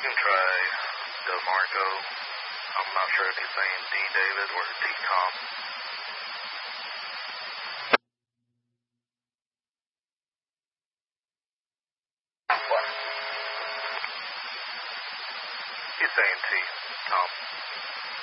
can try DeMarco. I'm not sure if he's saying D David or D Tom. What? He's saying T Tom.